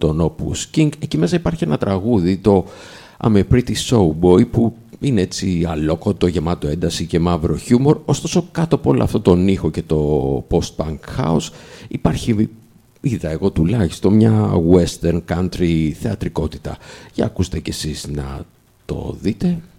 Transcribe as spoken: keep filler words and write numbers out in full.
τον Opus King. Εκεί μέσα υπάρχει ένα τραγούδι, το I'm a Pretty Showboy, που είναι έτσι αλόκοτο, γεμάτο ένταση και μαύρο χιούμορ. Ωστόσο, κάτω από όλο αυτό τον ήχο και το post-punk house υπάρχει, είδα εγώ τουλάχιστον, μια western country θεατρικότητα. Για ακούστε κι εσείς να το δείτε.